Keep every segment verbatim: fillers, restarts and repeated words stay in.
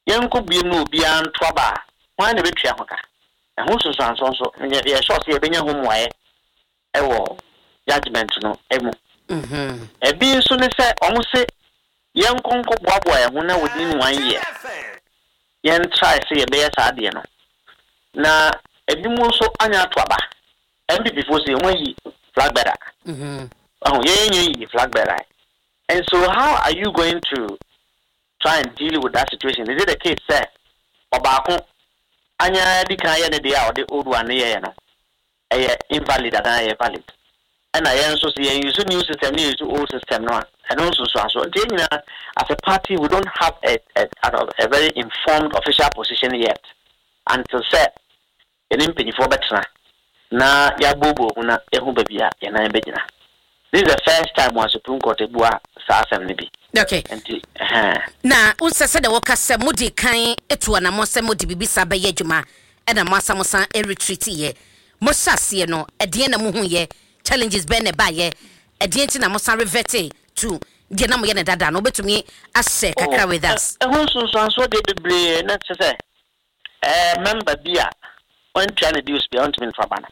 Yanko be no be an twaba. Why never triahoka? And who so so ye short see a benya home way. Ewo judgment no emu. Mhm. E be soon say almost say young conco boy when within one year. Yen try say a bear sadia no. Na e be more so anya twaba. And before say when ye flag better. Mhm. Oh yeah, flag better. And so how are you going to try and deal with that situation? Is it the case, sir? Obako anya di kan ye de dia or the old one ye no. Eh invalid and I valid. And I also see you new system, you use old system no. And also so so as a party we don't have a a, a very informed official position yet until say enim penifo betra na ya bobo na ehu babia ya na begina. This is the first time one Supreme Court ebua sa asem ne bi. Okay. Uh-huh. Na unsa se de wokasa mudi kan etu na mo se mudi bibisa ba ye dwuma e na mo asamosan e retreat ye. Mo sase no ede na mo hu ye challenges be ne ba ye ede nti na mo san revert to de na mo ye ne dada no betumi ase kakra with us. E ho so so so de bebre na se se eh member bia on try na deals be on to me for bana.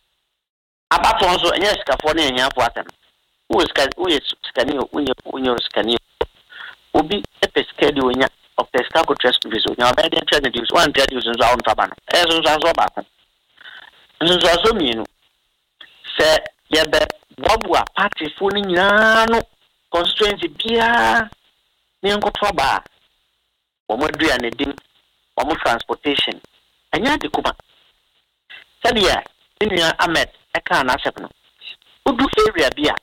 Abato nso enye sikafo na enya afo atem. Who is who is scanning when you scanning? Obi epeska di onya of peska ko trust visa onya ba dey trade news one trade news nso awon faba no e so so ba ko nso so so mienu se ye be bobu a party fo ni nyina no constituency bia ni nkoto ba o mo dua ne dim o mo transportation anya de kuma sabia inu Ahmed e kan na asep no udu area bia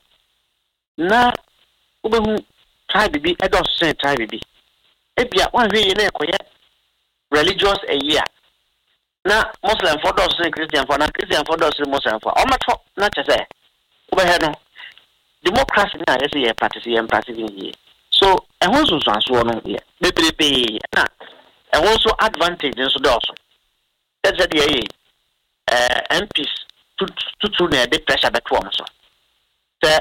na ubehu tribe bi edos sen tribe bi ebia wan hwe ye na ekoye religious a year na Muslim for dos sen Christian for na Christian for dos Muslim for o mato na chese ubehe no democracy na yes ye practice ye practice ye so ehun so so aso no ye bebrebe na ehun so advantage nso dos that's the ye eh M Ps to to na the pressure beto am so say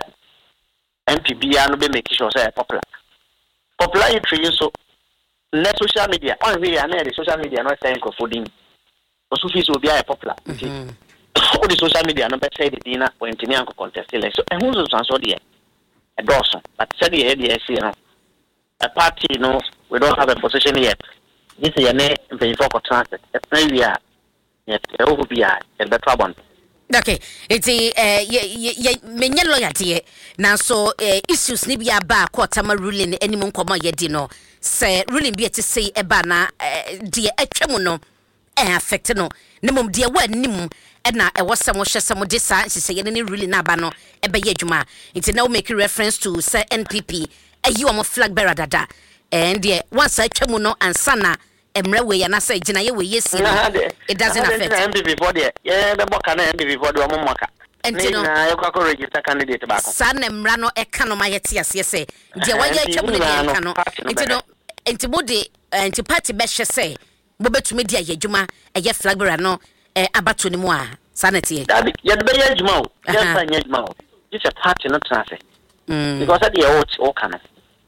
M P B no be make sure say popular. Popularity so net social media. On we are na the social media no say ko fodin. So fi so be a popular. Mhm. O the social media no be say the dinner when tini anko contest like so ehun so so there. A dozen. But say the idea see no. A party no we don't have a position yet. This is na in for transit. Na we are yet e ho be a e be trouble. Okay, it's a uh, ye ye menye loyalty na so uh, issues ni bia ba court ama ruling animum komo ye di no say ruling bi eti say e ba na de atwam no e affect no ne mom de wa nim e na e wosem wo hwese mo de sa sise ye ne ruling na ba no e be ye adwuma it now make reference to say N P P e yi o flag bearer dada and de once atwam no ansa na emre we ya na say gina ye we yes it doesn't affect M P before there yeah be boka na M P before the omomoka enti na ye kwa ko register candidate ba ko sa na emra no e ka no ma yete ase se de wa ye atwam no de ka no enti no enti mo de enti party be hwe say mo betumi de ye adwuma e ye flag bearer no e abato ni mu a sa na tie dabi ye de be ye adwuma o ye fa ye adwuma o this a party no transfer because that ye o o kana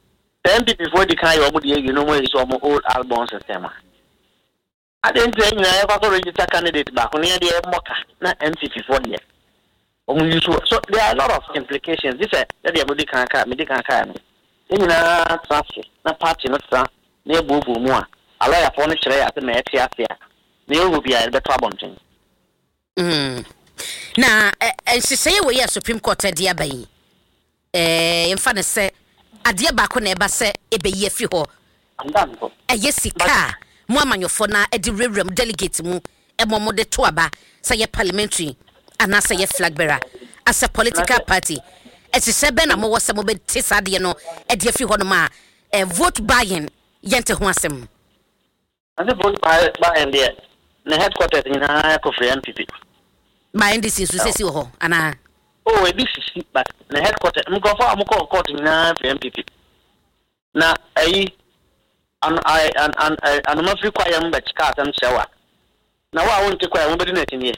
M P before the kind of you know is almost old album system. I didn't say I have a register candidate back on the mocha, not M P before the year. So there are a lot of implications. This is that the body can't car, medical car. In a traffic, not party, not tra, near Boo Boo Moa. I lay upon a chair at the Metia Fair. There will be a better bunting. Mm. Now, and she say we are Supreme Court, dear Bay. Eh, in fact, say. Adia ba ko na eba se ebe ye fi ho andampo e yesika mo amanyofo na e di rewrem delegate mu e mo mo de to aba say ye parliamentary ana say ye flag bearer as a political party e se se be na mo wose mo be tisade no e de fi ho no ma e vote buying yente ho asem ande vote buying there na headquarters ni na ko free N P P buying this is so say ho ana oh this is but the headquarters I'm going for I'm going court na for M P P na eh an I an an an not require me but card am sewa na wa won te kwa won be na tinye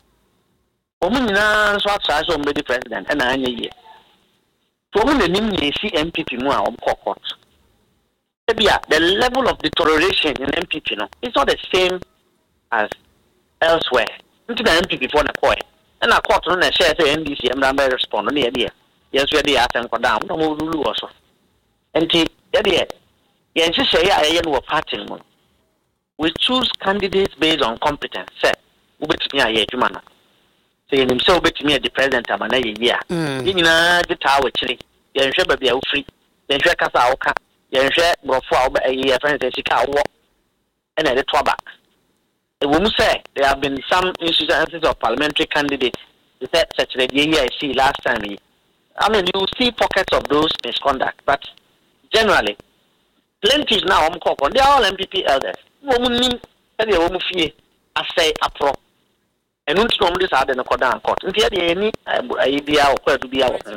o mu nyina so atra so be president na anya ye to mu na nim ye si M P P mu a o court the level of deterioration in M P P no, it's not the same as elsewhere. Into the M P P before the point. And I caught on a share the N D C and I'm very respond on the idea. Yes, we are the Athens for down, no more Lulu also. And the idea, yes, you say I am a party. We choose candidates based on competence. Say, we bet me a year to man. Saying himself bet me at the president of an year. You know, the tower chili, you're sure be a free, then share Casa Oka, you're sure Brofo a year friends and Chicago and at the Twaba. The woman say there have been some instances of parliamentary candidates such as the year I see last time. I mean, you see pockets of those misconduct, but generally, plenty now I'm calling. They are all M P P elders. Woman mean that the woman fear I say a pro. And don't know this other than a Kodan court. And the any idea of where to be out.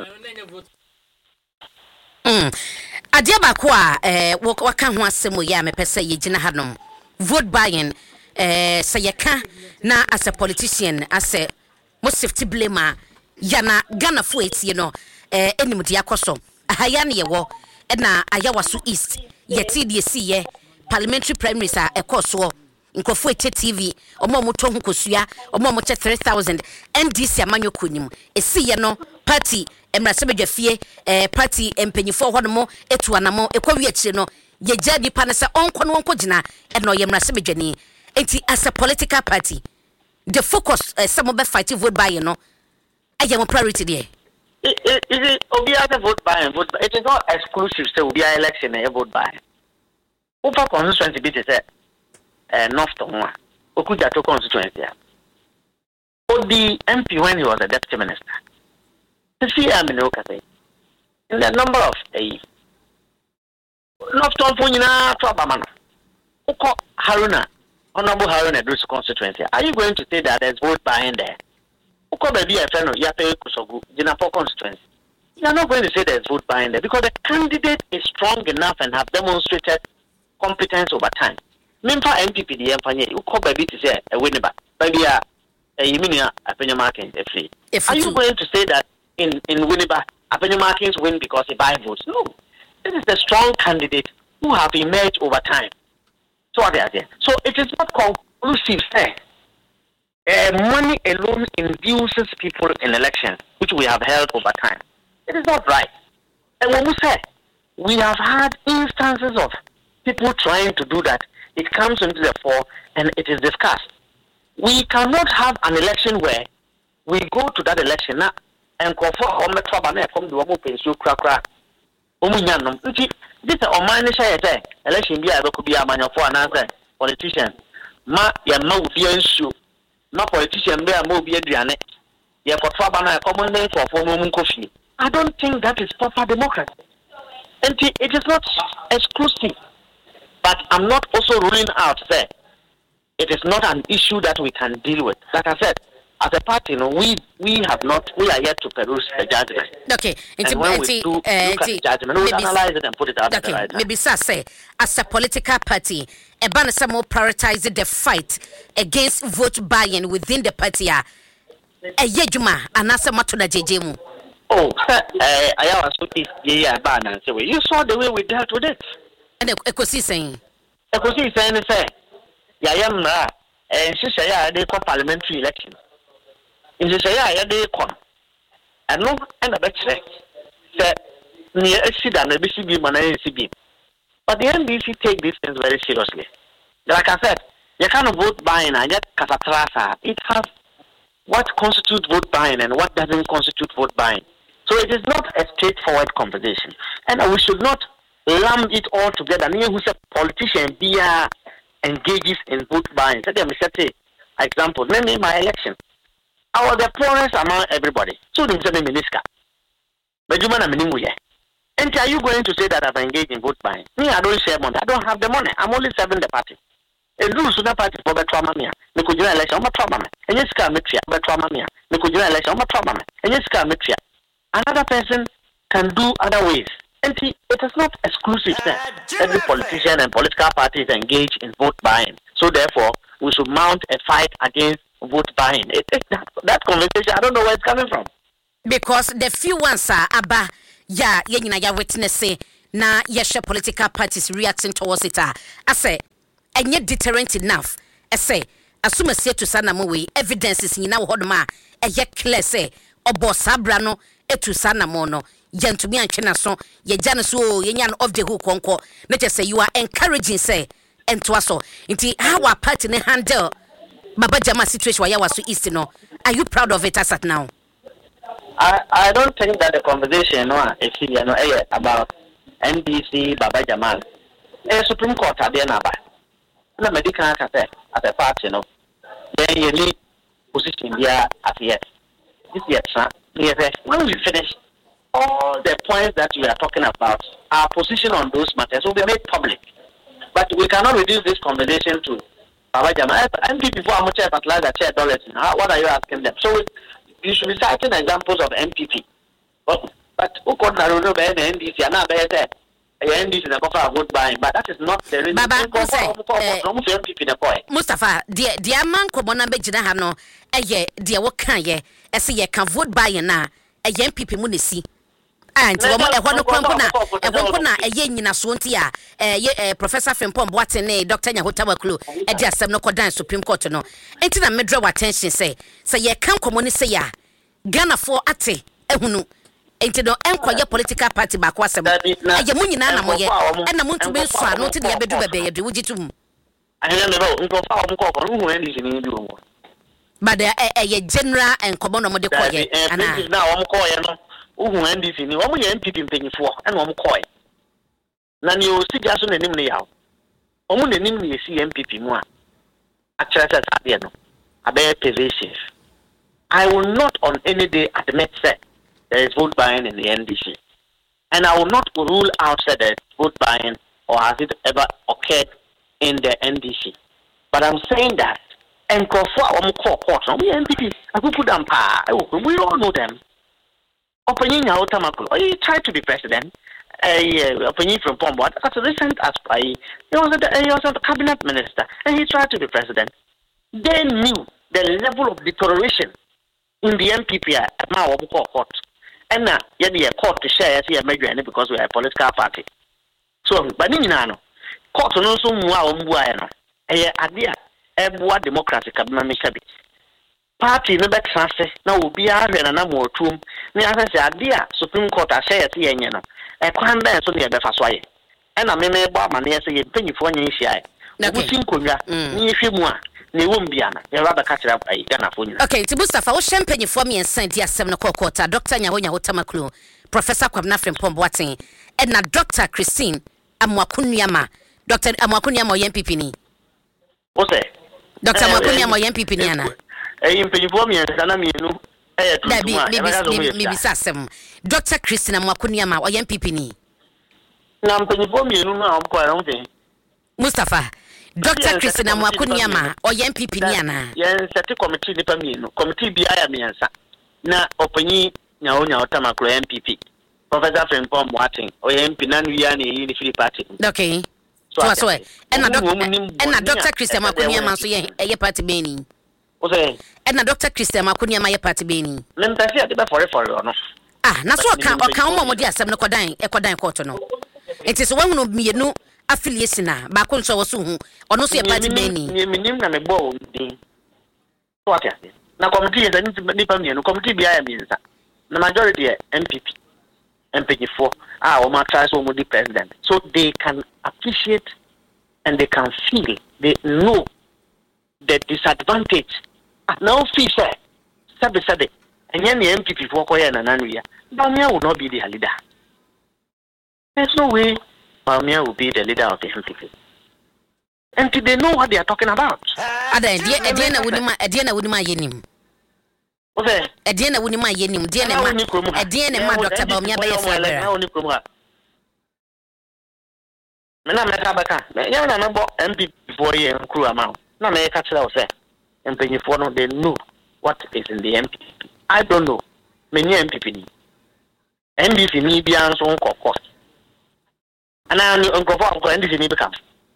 Hm. Adia bakwa eh waka ho asemo ya me pese ye gina hanom. Vote buying eh sayeka na as a politician as a most safety blamer yana Ghana fo etie no eh enimdi akoso ahaya ne ye wo na ayawaso east yeti de siye parliamentary primaries a ekoso nkofo etie T V omo mo to ho kosua omo mo che three thousand N D C amanyoko nim esiye no party emrasebedwafie eh party empanyifo ho no mo etuanamo ekwawi akire no ye jadi panese onko no onko gina e no ye mrasebedwani enti as a political party the focus uh, some of the fight vote by you know I am a priority there. Is it obvious vote by and vote by? It is not exclusive so we are election and vote by. Over constituency bit is a north to one. Okujato constituency. Or the M P when he was a deputy minister. To see I mean okay. In the number of a north to Punina Trabamana. Oko Haruna. Honorable Haruna Drusu constituency. Are you going to say that there's vote buying there? Uko baby a friend of Yape Kusogu, Jinapo constituency. You're not going to say there's vote buying there because the candidate is strong enough and have demonstrated competence over time. Memfa M P P the Empanye, Uko baby to say a winner, baby a Yiminia Apenya Markins a free. Are you going to say that in, in Winneba, Apenya Markins win because he buy votes? No. This is the strong candidate who have emerged over time. So are they? So it is not conclusive. Say, uh, money alone induces people in elections, which we have held over time. It is not right. And when we say we have had instances of people trying to do that, it comes into the fore and it is discussed. We cannot have an election where we go to that election now and call for on the trouble and come to a open so crack crack. This is a man say election be able to be a man for another politician. Ma ya ma ubi ensu. Ma politician be a mo bi aduane. Ya for trouble na common name for for mo coffee. I don't think that is proper democracy. And it is not exclusive. But I'm not also ruling out there. It is not an issue that we can deal with. Like I said, as a party, you know, we we have not, we are yet to peruse the judgment. Okay, and when we do look at the judgment, we will analyze it and put it out. Okay, right maybe so say, as a political party, a banner some more prioritizing the fight against vote buying within the party. A yejuma, and as a matuna jejemu. Oh, I was putting yeah, banner. So you saw the way we dealt with it. And a cosi saying, a cosi saying, say, Yayam, and she say, they call parliamentary elections. In the say, I had a con. And no, and a bet say, near a seat and a B C B man and C B. But the N D C take these things very seriously. Like I said, you cannot vote buying and yet Casatrasa. It has what constitutes vote buying and what doesn't constitute vote buying. So it is not a straightforward conversation. And we should not lump it all together. Near who's a politician be engages in vote buying. Let me say, example, name me my election. I was the poorest among everybody. So they say Miniska. But you man a and are you going to say that I've engaged in vote buying? Me, I don't share money. I don't have the money. I'm only serving the party. And rules to the party for the trauma me. Me could you election on my trauma. And yes, come metria, but trauma me. Me could you election on my trauma. And yes, come metria. Another person can do other ways. And see, it is not exclusive. Every politician and political party is engaged in vote buying. So therefore, we should mount a fight against vote buying. It, it, that, that conversation, I don't know where it's coming from. Because the few ones are abba, yeah, yeah, you know, witness say, na yɛhwɛ political parties reacting towards it a asɛ ɛnyɛ deterrent enough ɛsɛ asumasi to sana mo we evidences nyina wo hodom a ɛyɛ clear sɛ ɔbɔ sabra no etu sana mo no yɛntumi antwe na so yɛgya no so yɛnya no off the hook konko na kyɛ sɛ you are encouraging sɛ ɛntoa so nti how our party ne handle Baba Jama situation where was so east no are you proud of it as at now? I, I don't think that the conversation no is you know about N D C Baba Jamal. A Supreme Court at the end of it. No medical at a party, no. Then you need position here at the end. This year, when we finish all the points that we are talking about, our position on those matters will be made public. But we cannot reduce this conversation to Baba Jamal. M P before I'm much fertilizer chair dollars. What are you asking them? So you should be citing examples of M P P. But but who could not know the N D C and not better? N D C is a buffer of vote buying, but that is not the reason. Baba, M P P the boy. Mustafa, dear dear man, come on and begin hano. A ye, dear what can ye? As ye can vote buying now. A young people munisi. And a one of Crampona, a Wampona, a yen in a Swantia, a Professor Frimpom Watene, Doctor Yahutawa Clue, a just some no Kodan Supreme Court no. Ain't in a medra attention say, say ye can't come on say ya. Ghana for ate, ehunu. Ain't no enquire political party back was a Yamuni Nana Moye, and a moon to be so not to the Abedu Baby, do you too? I don't know, who anything in you. But there a general and common of the Koye, and now I'm calling. Who N D C ni omo ye M P P mpenyi fo e na omo koi na ni o si ga so nanim ne yawo omo nanim ne si M P P mu a akere se sade no abe pervasive. I will not on any day admit that there is vote buying in the N D C, and I will not rule out that there is vote buying or has it ever occurred in the N D C. But I'm saying that and for omo court no we M P P akuku dam pa we all know them. Opinion Yahotamakulu, he tried to be president. A opinion from Pombo, as recent as he was a, he was a cabinet minister, and he tried to be president. They knew the level of deterioration in the M P P at Mawaboko court. And now, yet the court to share as a major because we are a political party. So, but in Nano, court no so mua umbuano, a idea, a boa democratic cabinet. Party no bet sanse na obi a hwe na mo otum na asase ade a Supreme Court a share tie enye no e kwan ben so ne be fa so aye e na me me bo amane se ye panyifo nya nhia e obuti nkonwa ni hwe mu a na ewom bia na ye ba ka kira ayi Ghana fo nyina. Okay, Tibusafa wo hwe panyifo me ensan di asem no kokota Doctor Nyahonya Hotamaklu, Professor Kwabena Frimpong Boateng, e na Doctor Christine Amwakunuama, Doctor Amwakunuama o M P P ni. O se Doctor Amwakunuama o M P P ni ana. Eh mpanyifo me ensan na mienu eh tuntuma mi bisasem Doctor Christine Amwakunuama o M P P ni. Na mpanyifo mienu na am kwa ron Mustafa Doctor Christine Amwakunuama o M P P ni ana. Yen seti committee ni pa mienu committee bi aya miensa na opanyi Nyahonya Hotamaklu M P P Professor Frimpong Boateng o M P na nuya na yi ni free party. Okay. So so e na Doctor Doctor Christine Amwakunuama so ye ye party beni. Okay. And na Doctor Christine Amwakunuama ye party beni. Lem tafi ade be for for no. Ah, na so ka o ka mo mo di asem no kodan e kodan court no. It is one no mienu affiliation na ba ko nso wo so hu. Ono so ye party beni. Ni minim na me bo din. So ati ase. Na committee is ni ni pa mienu committee bi aya miensa. Na majority e M P P. M P four ah o ma try so mo di president. So they can appreciate and they can feel, they know the disadvantage. Now, fee say, sabe sabe, and yan the M P P for Koya and Nanuya, Bamia will not be the leader. There's no way Bamia will be the leader of the M P P. And they know what they are talking about. Ada Ediana Wunima, Ediana Wunima Yenim. Okay, Ediana Wunima Yenim, Diana Ediana Ma Doctor Bamia Bay Sabera. Mena Metabaka, Yana number M P P for a crew amount. No, may catch out say. And when you follow, they know what is in the M P P. I don't know. Many M P P. M D C ni be answer on cost. And I only uncle for M D C ni become.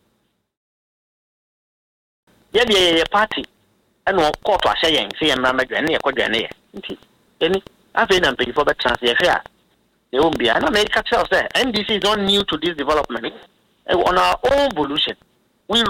Yeah, be a party. And one court was saying, see, and Mamma Granny, a quadranny. Any, I've been and pay for the chance here. won't be. I know make say N D C is not new to this development. On our own evolution.